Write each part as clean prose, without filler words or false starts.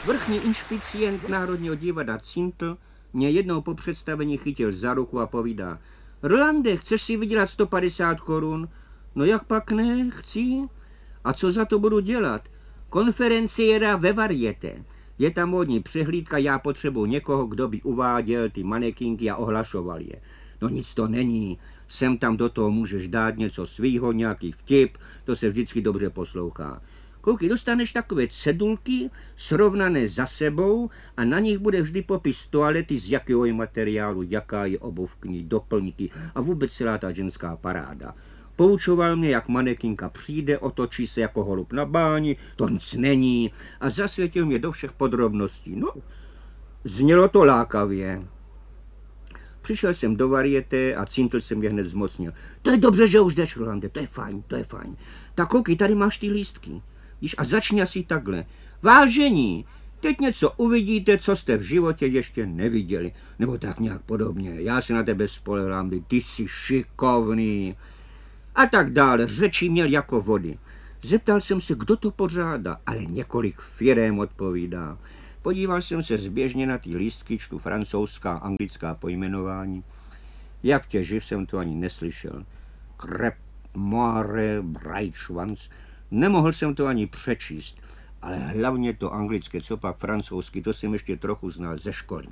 Vrchní inšpicient Národního divadla Cintl mě jednou po představení chytil za ruku a povídá: Rolande, chceš si vydělat 150 korun? No jak pak ne, chci. A co za to budu dělat? Konferenciéra ve Varieté. Je tam módní přehlídka, já potřebuji někoho, kdo by uváděl ty manekinky a ohlašoval je. No nic to není, sem tam do toho můžeš dát něco svýho, nějaký vtip, to se vždycky dobře poslouchá. Koukej, dostaneš takové cedulky, srovnané za sebou a na nich bude vždy popis toalety, z jakého je materiálu, jaká je obuv k ní, doplňky a vůbec celá ta ženská paráda. Poučoval mě, jak manekinka přijde, otočí se jako holub na báni, to nic není a zasvětil mě do všech podrobností. No, znělo to lákavě. Přišel jsem do Varieté a Cintl se mě hned zmocnil. To je dobře, že už jdeš, Rolande, to je fajn, to je fajn. Tak koukej, tady máš ty lístky. Víš, a začni asi takhle. Vážení, teď něco uvidíte, co jste v životě ještě neviděli. Nebo tak nějak podobně. Já se na tebe spolehám, ty jsi šikovný. A tak dále, řeči měl jako vody. Zeptal jsem se, kdo to pořádá, ale několik firem odpovídá. Podíval jsem se zběžně na ty lístky, čtu francouzská, anglická pojmenování. Jak tě živ, jsem to ani neslyšel. Krep, moire, Breitschwanz. Nemohl jsem to ani přečíst, ale hlavně to anglické, co pak francouzsky, to jsem ještě trochu znal ze školy.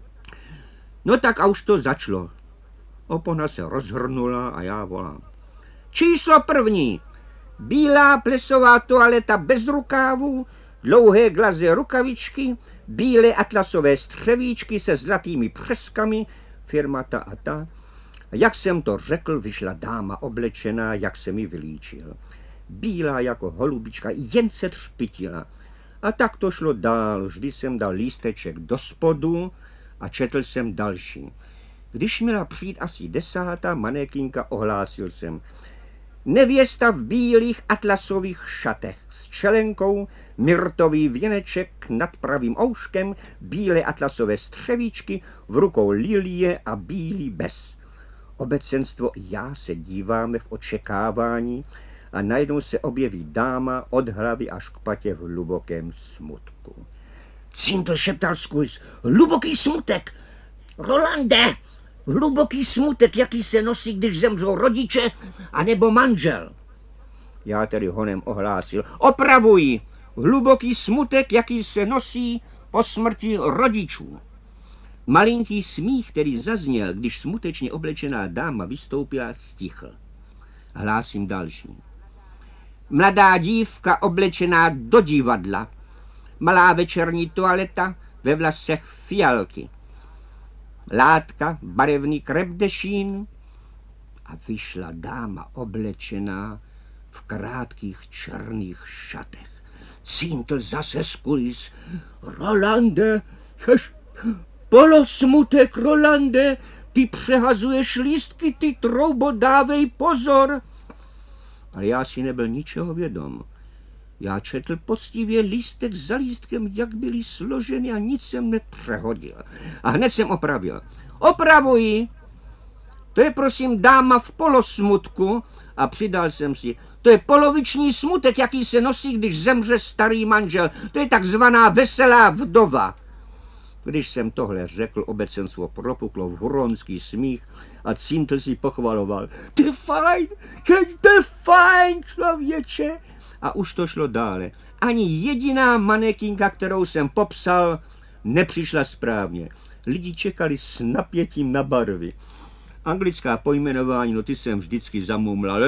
No tak a už to začalo. Opona se rozhrnula a já volám. Číslo první. Bílá plesová toaleta bez rukávů, dlouhé glaze rukavičky, bílé atlasové střevíčky se zlatými přeskami, firma ta a ta. A jak jsem to řekl, vyšla dáma oblečená, jak se mi vylíčil. Bílá jako holubička, jen se třpitila. A tak to šlo dál, vždy jsem dal lísteček do spodu a četl jsem další. Když měla přijít asi 10. manekinka, ohlásil jsem. Nevěsta v bílých atlasových šatech s čelenkou, myrtový věneček nad pravým ouškem, bílé atlasové střevíčky, v rukou lilie a bílý bez. Obecenstvo i já se díváme v očekávání a najednou se objeví dáma od hlavy až k patě v hlubokém smutku. Cintl šeptal skrz. Hluboký smutek! Rolande! Hluboký smutek, jaký se nosí, když zemřou rodiče anebo manžel. Já tedy honem ohlásil. Opravuji! Hluboký smutek, jaký se nosí po smrti rodičů. Malinký smích, který zazněl, když smutečně oblečená dáma vystoupila, stichl. Hlásím další. Mladá dívka oblečená do divadla. Malá večerní toaleta, ve vlasech fialky. Látka, barevný krepdešín a vyšla dáma oblečená v krátkých černých šatech. Cintl zase z kulis. Rolande, polosmutek, Rolande, ty přehazuješ lístky, ty troubo, dávej pozor. Ale já si nebyl ničeho vědom. Já četl poctivě lístek za lístkem, jak byly složeny a nic jsem nepřehodil. A hned jsem opravil. Opravuji! To je prosím dáma v polosmutku a přidal jsem si. To je poloviční smutek, jaký se nosí, když zemře starý manžel. To je takzvaná veselá vdova. Když jsem tohle řekl, obecenstvo propuklo v huronský smích a Cintl si pochvaloval. To je fajn, člověče. A už to šlo dále. Ani jediná manekinka, kterou jsem popsal, nepřišla správně. Lidi čekali s napětím na barvy. Anglická pojmenování, no ty jsem vždycky zamumlal.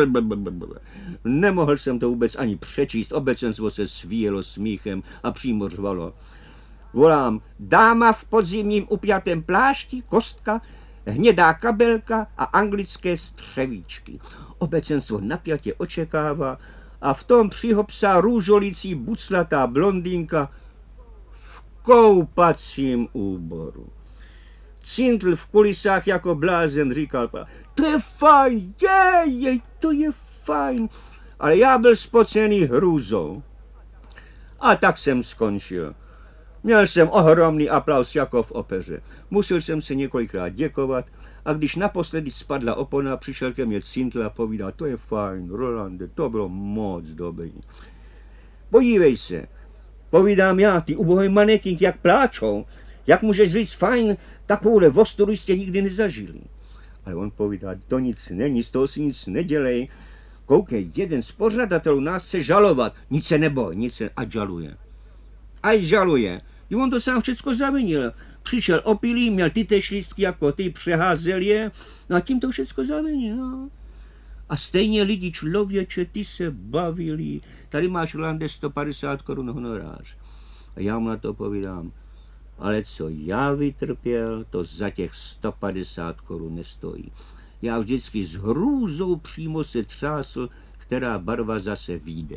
Nemohl jsem to vůbec ani přečíst. Obecenstvo se svíjelo smíchem a přímo řvalo. Volám, dáma v podzimním upjatém plášti, kostka, hnědá kabelka a anglické střevíčky. Obecenstvo napjatě očekává a v tom přihopsá růžolící buclatá blondýnka v koupacím úboru. Cintl v kulisách jako blázen říkal, to je fajn, to je fajn, ale já byl spocený hrůzou. A tak jsem skončil. Měl jsem ohromný aplaus jako v opeře. Musel jsem se několikrát děkovat a když naposledy spadla opona, přišel ke mně Cintl a povídal, to je fajn, Rolande, to bylo moc dobrý. Podívej se, Povídám já, ty ubohý manetinky, jak pláčou. Jak můžeš říct fajn, takovouhle vostoru jste nikdy nezažili. Ale on povídá, to nic není, z toho si nic nedělej. Koukej, jeden z pořadatelů nás chce žalovat. Nic se neboj, ať žaluje. Ať žaluje. I on to sám všecko zavinil. Přišel opilý, měl ty též lístky jako ty, přeházel je, no a tím to všecko zavinil. No. A stejně lidi, člověče, ty se bavili. Tady máš, Rolande, 150 korun honorář. A já mu na to povídám, ale co já vytrpěl, to za těch 150 korun nestojí. Já vždycky s hrůzou přímo se třásl, která barva zase vyjde.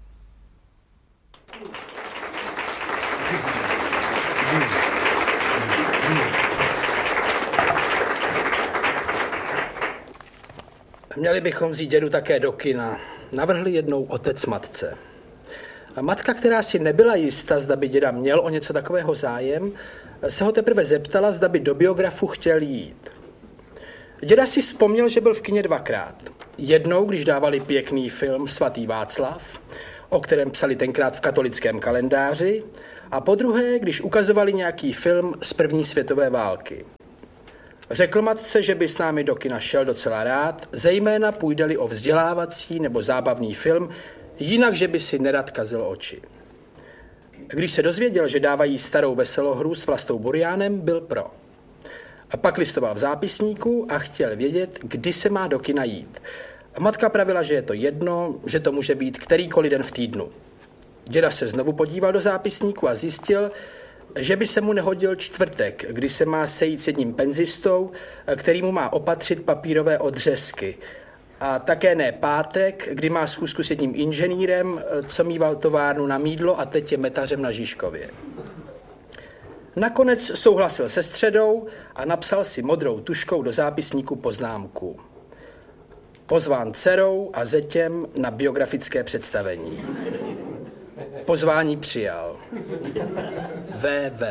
Měli bychom vzít dědu také do kina. Navrhli jednou otec matce. A matka, která si nebyla jista, zda by děda měl o něco takového zájem, se ho teprve zeptala, zda by do biografu chtěl jít. Děda si vzpomněl, že byl v kině dvakrát. Jednou, když dávali pěkný film Svatý Václav, o kterém psali tenkrát v katolickém kalendáři, a podruhé, když ukazovali nějaký film z první světové války. Řekl matce, že by s námi do kina šel docela rád, zejména půjde-li o vzdělávací nebo zábavný film, jinak, že by si nerad kazil oči. Když se dozvěděl, že dávají starou veselohru s Vlastou Buriánem, byl pro. A pak listoval v zápisníku a chtěl vědět, kdy se má do kina jít. A matka pravila, že je to jedno, že to může být kterýkoliv den v týdnu. Děda se znovu podíval do zápisníku a zjistil, že by se mu nehodil čtvrtek, kdy se má sejít s jedním penzistou, který mu má opatřit papírové odřezky. A také ne pátek, kdy má schůzku s jedním inženýrem, co mýval továrnu na mýdlo a teď je metařem na Žižkově. Nakonec souhlasil se středou a napsal si modrou tužkou do zápisníku poznámku. Pozván dcerou a zetěm na biografické představení. Pozvání přijal. VV.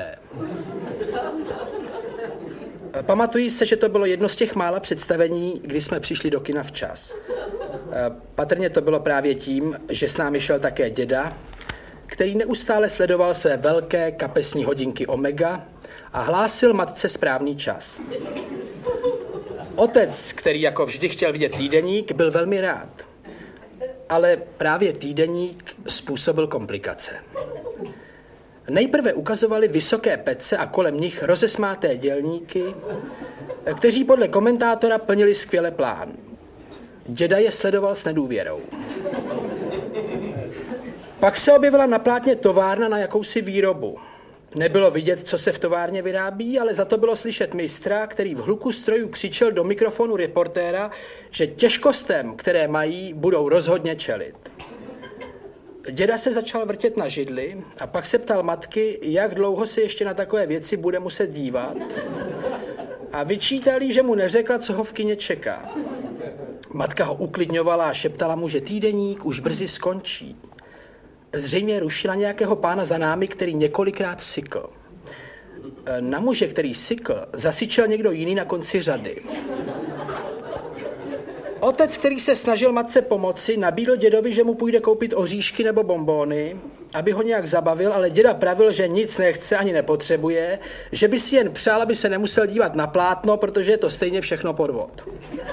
Pamatuji se, že to bylo jedno z těch mála představení, kdy jsme přišli do kina včas. Patrně to bylo právě tím, že s námi šel také děda, který neustále sledoval své velké kapesní hodinky Omega a hlásil matce správný čas. Otec, který jako vždy chtěl vidět týdeník, byl velmi rád. Ale právě týdeník způsobil komplikace. Nejprve ukazovali vysoké pece a kolem nich rozesmáté dělníky, kteří podle komentátora plnili skvěle plán. Děda je sledoval s nedůvěrou. Pak se objevila na plátně továrna na jakousi výrobu. Nebylo vidět, co se v továrně vyrábí, ale za to bylo slyšet mistra, který v hluku strojů křičel do mikrofonu reportéra, že těžkostem, které mají, budou rozhodně čelit. Děda se začal vrtět na židli a pak se ptal matky, jak dlouho se ještě na takové věci bude muset dívat, a vyčítal jí, že mu neřekla, co ho v kině čeká. Matka ho uklidňovala a šeptala mu, že týdeník už brzy skončí. Zřejmě rušila nějakého pána za námi, který několikrát sykl. Na muže, který sykl, zasyčel někdo jiný na konci řady. Otec, který se snažil matce pomoci, nabídl dědovi, že mu půjde koupit oříšky nebo bonbóny, aby ho nějak zabavil, ale děda pravil, že nic nechce ani nepotřebuje, že by si jen přál, aby se nemusel dívat na plátno, protože je to stejně všechno podvod.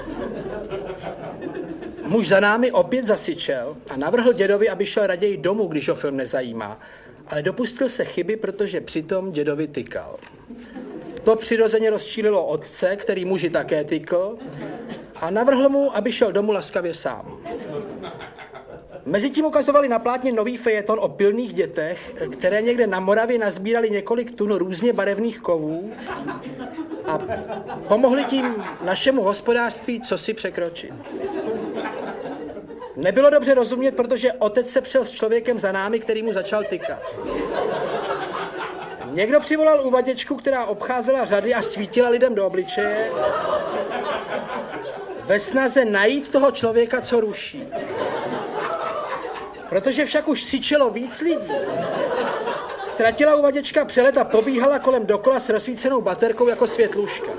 Muž za námi opět zasyčel a navrhl dědovi, aby šel raději domů, když ho film nezajímá, ale dopustil se chyby, protože přitom dědovi tykal. To přirozeně rozčílilo otce, který muži také tykl, a navrhl mu, aby šel domů laskavě sám. Mezitím ukazovali na plátně nový fejeton o pilných dětech, které někde na Moravě nazbírali několik tun různě barevných kovů a pomohli tím našemu hospodářství cosi překročit. Nebylo dobře rozumět, protože otec se přel s člověkem za námi, který mu začal tykat. Někdo přivolal uvaděčku, která obcházela řady a svítila lidem do obličeje ve snaze najít toho člověka, co ruší. Protože však už syčelo víc lidí. Ztratila uvaděčka přelet a pobíhala kolem dokola s rozsvícenou baterkou jako světluška.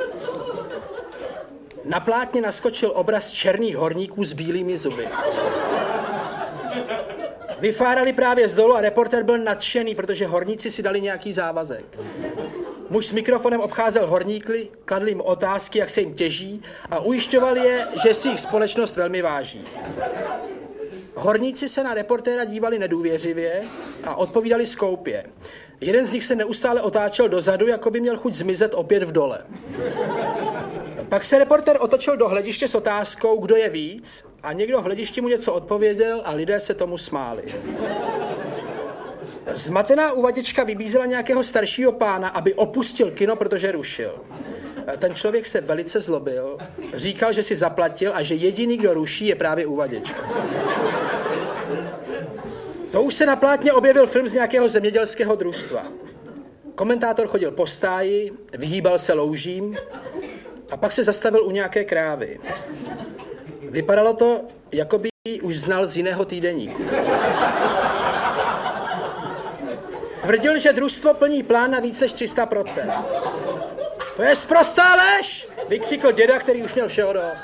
Na plátně naskočil obraz černých horníků s bílými zuby. Vyfárali právě z dolu a reportér byl nadšený, protože horníci si dali nějaký závazek. Muž s mikrofonem obcházel horníky, kladl jim otázky, jak se jim těží a ujišťoval je, že si jich společnost velmi váží. Horníci se na reportéra dívali nedůvěřivě a odpovídali skoupě. Jeden z nich se neustále otáčel dozadu, jako by měl chuť zmizet opět v dole. Pak se reportér otočil do hlediště s otázkou, kdo je víc, a někdo v hledišti mu něco odpověděl a lidé se tomu smáli. Zmatená uvaděčka vybízela nějakého staršího pána, aby opustil kino, protože rušil. Ten člověk se velice zlobil, říkal, že si zaplatil a že jediný, kdo ruší, je právě uvaděčka. To už se na plátně objevil film z nějakého zemědělského družstva. Komentátor chodil po stáji, vyhýbal se loužím a pak se zastavil u nějaké krávy. Vypadalo to, jako by ji už znal z jiného týdeníku. Tvrdil, že družstvo plní plán na víc než 300%. To je sprostá lež, vykřikl děda, který už měl všeho dost.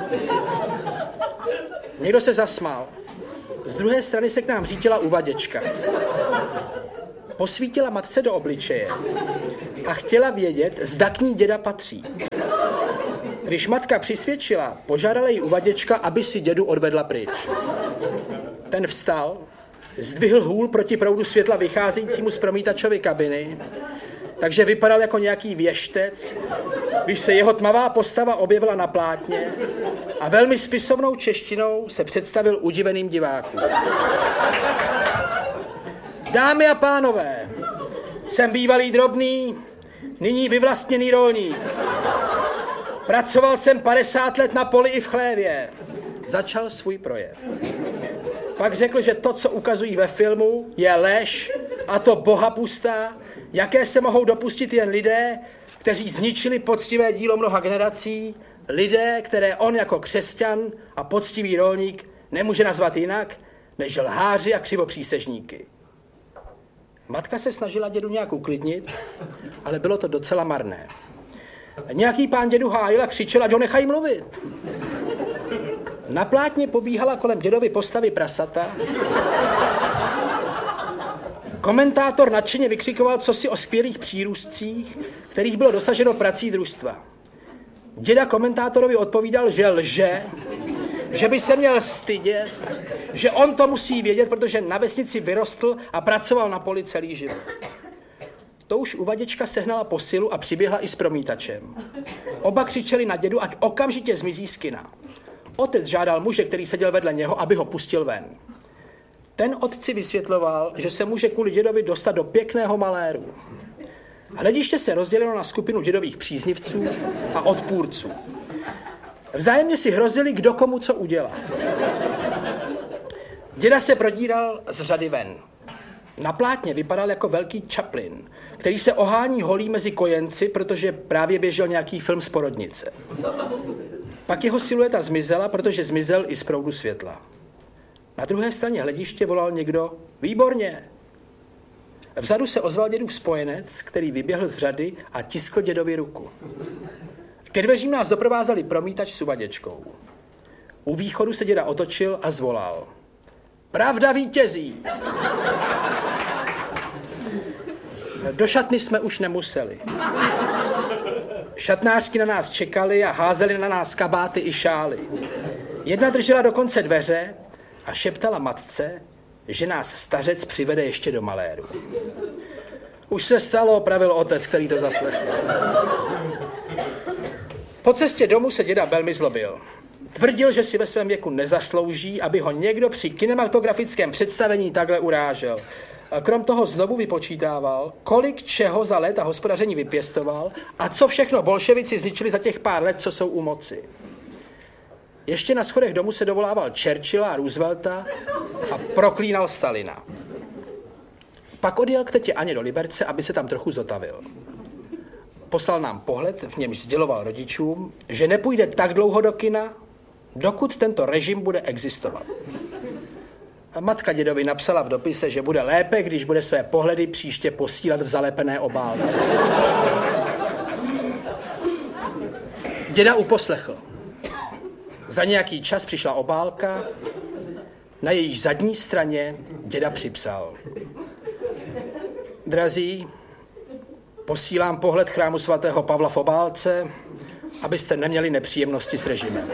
Někdo se zasmál. Z druhé strany se k nám řítila uvaděčka. Posvítila matce do obličeje a chtěla vědět, zda k ní děda patří. Když matka přisvědčila, požádala jí uvaděčka, aby si dědu odvedla pryč. Ten vstal, zdvihl hůl proti proudu světla vycházejícímu z promítačovy kabiny, takže vypadal jako nějaký věštec, když se jeho tmavá postava objevila na plátně a velmi spisovnou češtinou se představil udiveným divákům. Dámy a pánové, jsem bývalý drobný, nyní vyvlastněný rolník. Pracoval jsem 50 let na poli i v chlévě. Začal svůj projev. Pak řekl, že to, co ukazují ve filmu, je lež a to bohapustá, jaké se mohou dopustit jen lidé, kteří zničili poctivé dílo mnoha generací, lidé, které on jako křesťan a poctivý rolník nemůže nazvat jinak, než lháři a křivopřísežníky. Matka se snažila dědu nějak uklidnit, ale bylo to docela marné. Nějaký pán dědu hájil a křičel, ať ho nechají mluvit. Na plátně pobíhala kolem dědovy postavy prasata. Komentátor nadšeně vykřikoval cosi o skvělých přírůstcích, kterých bylo dosaženo prací družstva. Děda komentátorovi odpovídal, že lže, že by se měl stydět, že on to musí vědět, protože na vesnici vyrostl a pracoval na poli celý život. To už uvaděčka sehnala posilu a přiběhla i s promítačem. Oba křičeli na dědu, ať okamžitě zmizí z kina. Otec žádal muže, který seděl vedle něho, aby ho pustil ven. Ten otci vysvětloval, že se může kvůli dědovi dostat do pěkného maléru. Hlediště se rozdělilo na skupinu dědových příznivců a odpůrců. Vzájemně si hrozili, kdo komu co udělá. Děda se prodíral z řady ven. Na plátně vypadal jako velký Chaplin, který se ohání holí mezi kojenci, protože právě běžel nějaký film z porodnice. Pak jeho silueta zmizela, protože zmizel i z proudu světla. Na druhé straně hlediště volal někdo: výborně! Vzadu se ozval dědův spojenec, který vyběhl z řady a tiskl dědovi ruku. Ke dveřím nás doprovázeli promítač s uvaděčkou. U východu se děda otočil a zvolal: pravda vítězí! Do šatny jsme už nemuseli. Šatnářky na nás čekali a házeli na nás kabáty i šály. Jedna držela dokonce dveře a šeptala matce, že nás stařec přivede ještě do maléru. Už se stalo, pravil otec, který to zaslechl. Po cestě domů se děda velmi zlobil. Tvrdil, že si ve svém věku nezaslouží, aby ho někdo při kinematografickém představení takhle urážel. Krom toho znovu vypočítával, kolik čeho za léta hospodaření vypěstoval a co všechno bolševici zničili za těch pár let, co jsou u moci. Ještě na schodech domu se dovolával Churchilla a Roosevelta a proklínal Stalina. Pak odjel k tetě Aně do Liberce, aby se tam trochu zotavil. Poslal nám pohled, v němž sděloval rodičům, že nepůjde tak dlouho do kina, dokud tento režim bude existovat. A matka dědovi napsala v dopise, že bude lépe, když bude své pohledy příště posílat v zalepené obálce. Děda uposlechl. Za nějaký čas přišla obálka, Na její zadní straně děda připsal: Drazí, posílám pohled chrámu svatého Pavla v obálce, abyste neměli nepříjemnosti s režimem.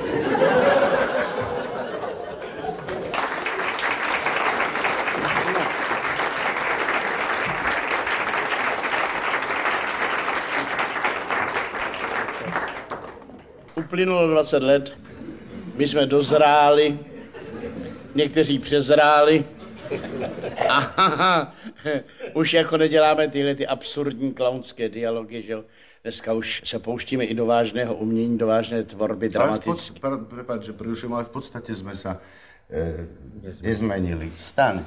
Uplynulo 20 let, my jsme dozráli, někteří přezráli a už jako neděláme tyhle ty absurdní klaunské dialogy, že jo. Dneska už se pouštíme i do vážného umění, do vážné tvorby dramatické. Prepáč, že prerušujem, ale v podstate sme sa nezmenili. Vstaň.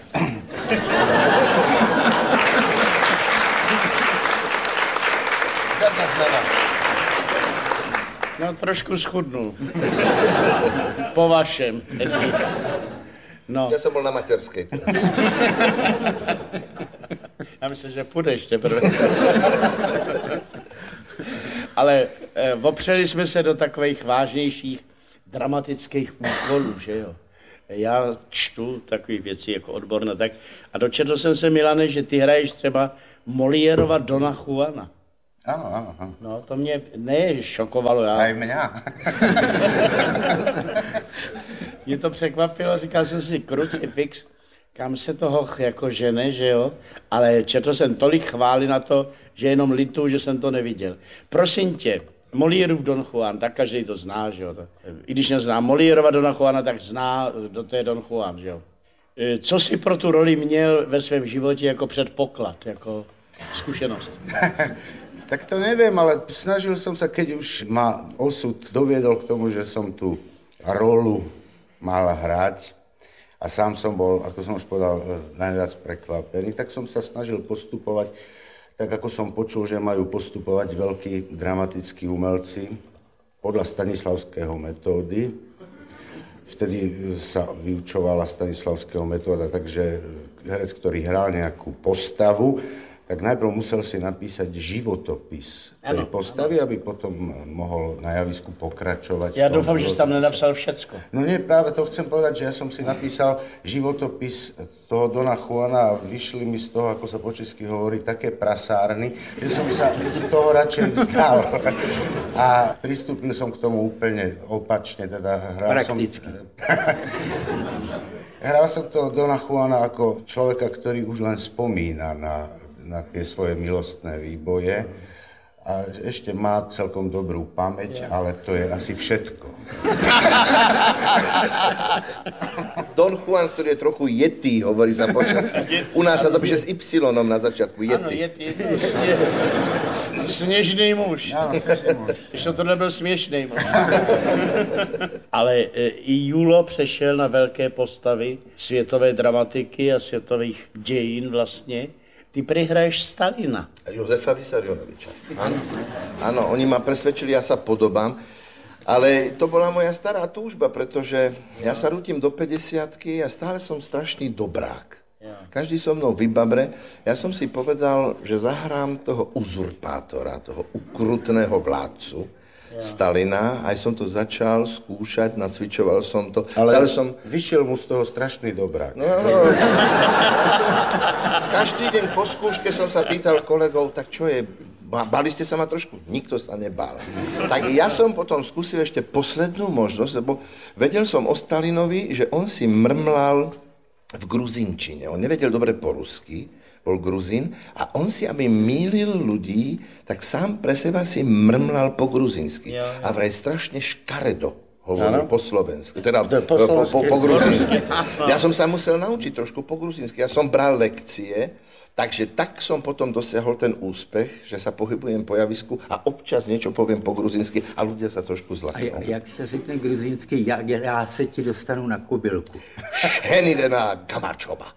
No, trošku schudnul. Po vašem. Tedy. No. Ja som bol na materskej. Já myslím, že půjdeš teprve. Ale opřeli jsme se do takových vážnějších dramatických úkolů, že jo. Já čtu takové věci jako odborné, tak a dočetl jsem se, Milane, že ty hraješ třeba Moliérova Dona Juana. Áno. No, to mě šokovalo. Aj mňa. Mě to překvapilo, říkal jsem si, krucifix, kam se toho jako žene, že jo? Ale četl jsem tolik chvály na to, že jenom lituju, že jsem to neviděl. Prosím tě, Moliérův Don Juan, tak každý to zná, že jo? I když nezná Moliérova Dona Juana, tak zná, kdo to je Don Juan, že jo? Co jsi pro tu roli měl ve svém životě jako předpoklad, jako zkušenost? Tak to neviem, ale snažil som sa, keď už ma osud doviedol k tomu, že som tú rolu mal hrať a sám som bol, ako som už povedal, najviac prekvapený, tak som sa snažil postupovať tak, ako som počul, že majú postupovať veľkí dramatickí umelci podľa stanislavského metódy. Vtedy sa vyučovala stanislavského metóda, takže herec, ktorý hral nejakú postavu, tak najprv musel si napísať životopis tej postavy, aby potom mohol na javisku pokračovať. Ja dúfam, že si tam nenapsal všecko. No nie, práve to chcem povedať, že ja som si napísal životopis toho Dona Juana a vyšli mi z toho, ako sa po česky hovorí, také prasárny, že som sa z toho radšej vzdal. A pristúpil som k tomu úplne opačne. Teda Prakticky. Hral som toho Dona Juana ako človeka, ktorý už len spomína na tie svoje milostné výboje a ešte má celkom dobrú pamäť, ale to je asi všetko. Don Juan, ktorý je trochu Yeti, hovorí sa počas. U nás sa to píše s Y na začiatku, Ano, Yeti. Sněžný muž. Áno, snežný muž. Ještě to nebyl směšný muž. Ale i Julo přešel na velké postavy světové dramatiky a světových dějin vlastně. Ty prihraješ Stalina. Jozefa Vysarionoviča. Áno, oni ma presvedčili, ja sa podobám, ale to bola moja stará túžba, pretože ja sa rútim do 50-ky a stále som strašný dobrák. Každý so mnou vybabre. Ja som si povedal, že zahrám toho uzurpátora, toho ukrutného vládcu, Stalina, aj som to začal skúšať, nacvičoval som to. Ale vyšiel mu z toho strašný dobrák. No. Každý deň po skúške som sa pýtal kolegov, tak čo je, báli ste sa ma trošku? Nikto sa nebál. Tak ja som potom skúsil ešte poslednú možnosť, lebo vedel som o Stalinovi, že on si mrmlal v gruzinčine. On nevedel dobre po rusky, bol Gruzín a on si, aby mýlil ľudí, tak sám pre seba si mrmlal po gruzinsky. A vraj strašne škaredo hovoril po slovensky, teda po gruzinsky. Ja som sa musel naučiť trošku po gruzinsky. Ja som bral lekcie, takže tak som potom dosiahol ten úspech, že sa pohybujem po javisku a občas niečo poviem po gruzinsky a ľudia sa trošku zlaknú. A jak se řekne gruzinsky, já se ti dostanu na kobylku? Šhenidena Gamačova.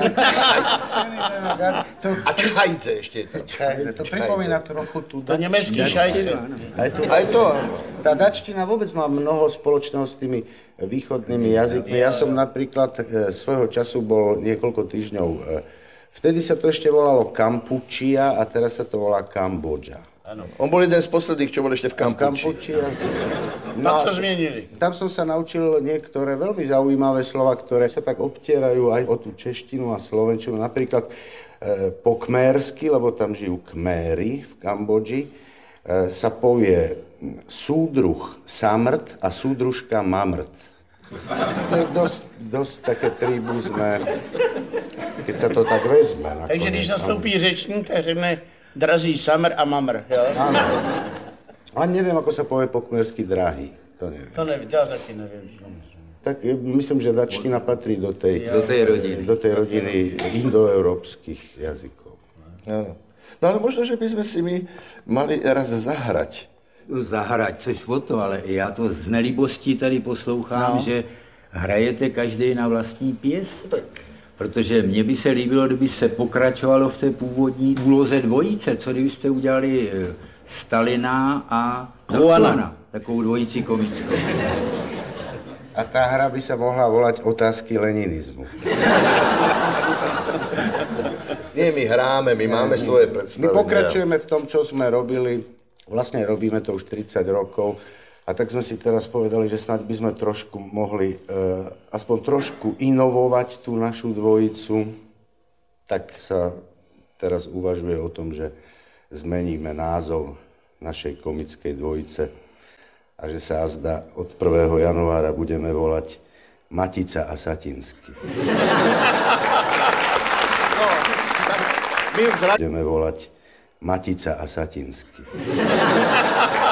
A čajce ešte. To pripomína trochu tú To německý šajce. Aj to, áno. Tá dačtina vôbec má mnoho spoločného s tými východnými jazykmi. Ja som napríklad svojho času bol niekoľko týždňov. Vtedy sa to ešte volalo Kampučia a teraz sa to volá Kambodža. Áno. On bol jeden z posledných, čo bol ešte v Kampuči. No to zmienili. Tam som sa naučil niektoré veľmi zaujímavé slova, ktoré sa tak obtierajú aj o tú češtinu a slovenčinu. Napríklad po kmérsky, lebo tam žijú Kméry v Kambodži, sa povie súdruh samrt a súdružka mamrt. To je dosť také príbuzné, keď sa to tak vezme. Takže když nastoupí řečník, tak řekne drazí samr a mamr, jo? Áno. A neviem, ako sa povie po kmérsky drahý. To neviem. To nevím, já taky nevím. Tak myslím, že dačtina patrí do tej rodiny indoeurópskych jazykov. Áno. No ale možno, že by sme si my mali raz zahrať. Zahrať, což o to, ale já to z nelibostí tady poslouchám, že hrajete každý na vlastní pěst. Protože mně by se líbilo, kdyby se pokračovalo v té původní úloze dvojice. Co kdybyste udělali Stalina a Juana, takovou dvojici komickou. A tá hra by sa mohla volať Otázky leninizmu. Nie, my hráme, my máme svoje predstavy. My pokračujeme v tom, čo sme robili. Vlastne robíme to už 30 rokov. A tak sme si teraz povedali, že snáď by sme trošku mohli aspoň trošku inovovať tú našu dvojicu. Tak sa teraz uvažuje o tom, že zmeníme názov našej komickej dvojice a že sa azda od 1. januára budeme volať Matica a Satinsky. Budeme volať Matica a Satinsky.